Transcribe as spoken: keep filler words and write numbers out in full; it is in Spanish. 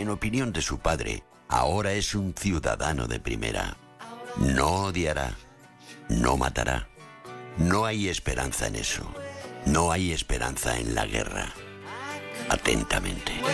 en opinión de su padre, ahora es un ciudadano de primera. No odiará, no matará. No hay esperanza en eso. No hay esperanza en la guerra. Atentamente.